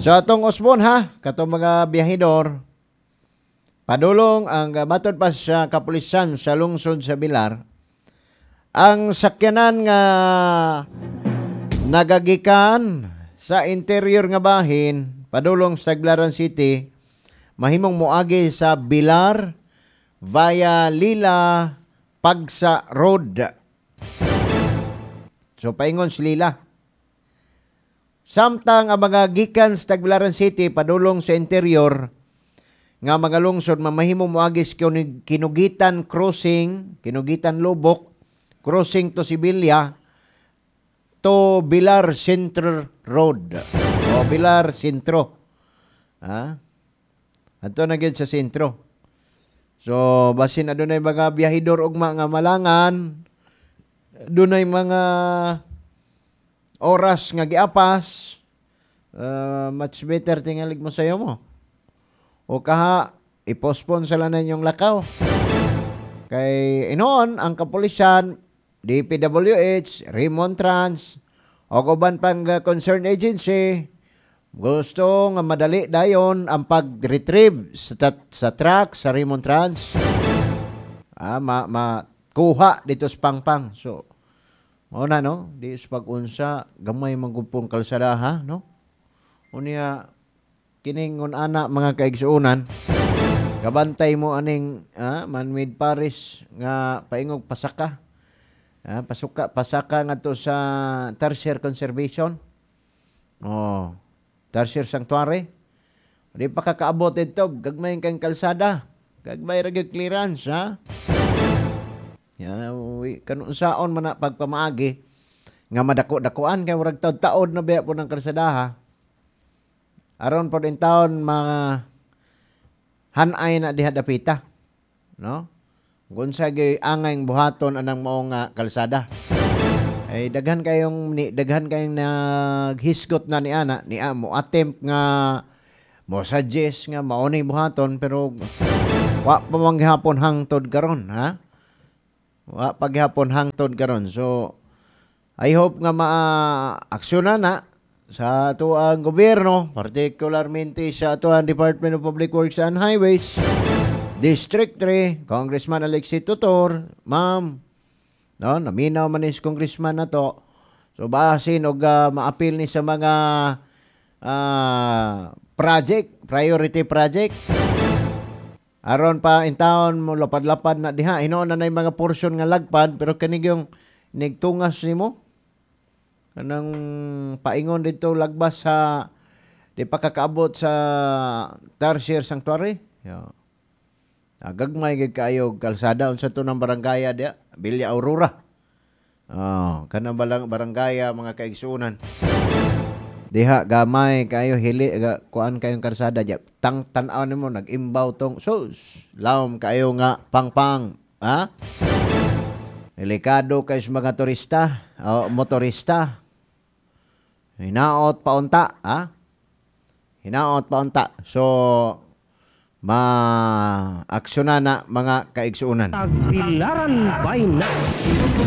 So atong usbon ha, katong mga biyahidor, padulong ang matod pa sa kapulisan sa lungsod sa Bilar, ang sakyanan nga nagagikan sa interior nga bahin, padulong sa Tagbilaran City, mahimong moagi sa Bilar via Lila Pagsa Road. So paingon si Lila. Samtang ang mga gikan sa Tagbilaran City padulong sa interior nga mga lungsod mamahimong moagi sa Kinugitan Crossing, Kinugitan Lubok, crossing to Sibilya to Bilar Central Road o Bilar Sentro. Ha? Ato na gyud sa sentro. So basin adunay mga biyahidor ugma nga malangan, dunay mga oras nga giapas, much better tingalig mo sayo mo. O kaha, i-postpone sila na inyong lakaw. Kay inoon, ang kapulisan, DPWH, Remontrans, o kuban pang concerned agency, gusto nga madali dayon ang pag-retrieve sa truck, sa Remontrans. Makuha dito sa pangpang. So, una, no? Di sa pag-unsa, gamay magupong kalsada, ha? No? Unya, kiningon anak mga kaigsuunan, kabantay mo aning man-made Paris nga paingog pasaka. Pasaka nga to sa tertiary conservation. Oh, tertiary sanctuary. Di pa kakaabot ito, gagmay kang kalsada. Gagmay ra gyud clearance, ha? Kanun saon man na pagpamaagi nga madako-dakuan kay murag taod-taod na biya po ng kalsadaha. Aron po din taon mga hanay na diha dapita, no? Kung sa angay buhaton anang mao nga kalsada. Ay daghan kayong naghisgot na ni ana ni mo attempt nga mo suggest nga mao ni buhaton pero wa pa man gihapon hangtod karon, ha? Wa paghapon hangtod karon. So I hope nga maaksyonan na sa atuang gobyerno, particularmente sa atuang Department of Public Works and Highways, District 3, Congressman Alexis Tutor, ma'am, no, naminaw man is congressman na to. So basin og maapil ni sa mga priority project. Aron pa in town mo lapad-lapad na diha. Hinoon na mga portion nga lagpad pero kanig yung nigtungas nimo. Kanang paingon dito lagbas sa di pa kakaabot sa tertiary sanctuary. Gagmay gid kayo kalsada unsa to ng barangaya dia, Villa Aurora. Kanang barangaya mga kaigsuunan. Diha gamay kayo kuan kayong kalsada dia. Tan-aw nimo nag-imbaw tong lawom kayo nga pangpang, ha? Delikado kayo sa mga turista o motorista. Hinaot pa unta, ha? Hinaot pa unta. So ma-aksyonan na mga kaigsuunan. Tagbilaran by night.